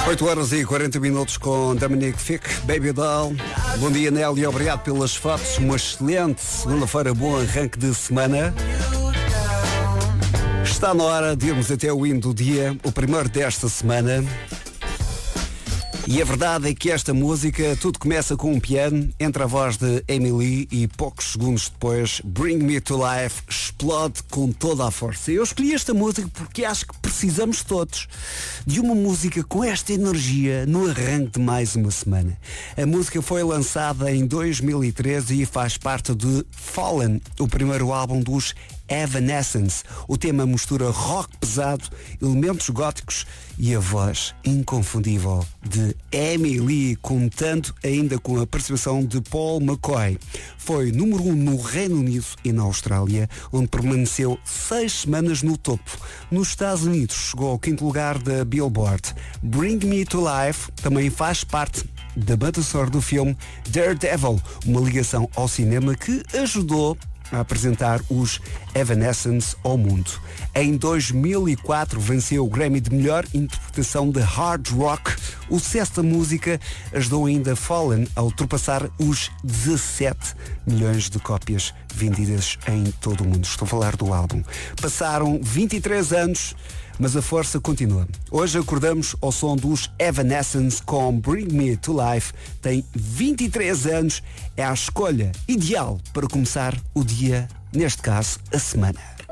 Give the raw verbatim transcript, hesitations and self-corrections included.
oito horas e quarenta minutos com Dominic Fick, Baby Doll. Bom dia, Nelly, obrigado pelas fotos. Uma excelente segunda-feira, bom arranque de semana. Está na hora de irmos até o hino do dia, o primeiro desta semana. E a verdade é que esta música, tudo começa com um piano, entre a voz de Emily e poucos segundos depois, Bring Me to Life explode com toda a força. Eu escolhi esta música porque acho que precisamos todos de uma música com esta energia no arranque de mais uma semana. A música foi lançada em dois mil e treze e faz parte de Fallen, o primeiro álbum dos Evanescence. O tema mistura rock pesado, elementos góticos e a voz inconfundível de Emily, contando ainda com a participação de Paul McCoy. Foi número um no Reino Unido e na Austrália, onde permaneceu seis semanas no topo. Nos Estados Unidos chegou ao quinto lugar da Billboard. Bring Me to Life também faz parte da banda sonora do filme Daredevil, uma ligação ao cinema que ajudou a apresentar os Evanescence ao mundo. Em dois mil e quatro venceu o Grammy de melhor interpretação de hard rock. O sucesso da música ajudou ainda Fallen a ultrapassar os dezassete milhões de cópias vendidas em todo o mundo. Estou a falar do álbum. Passaram vinte e três anos, mas a força continua. Hoje acordamos ao som dos Evanescence com Bring Me to Life. Tem vinte e três anos, é a escolha ideal para começar o dia, neste caso, a semana.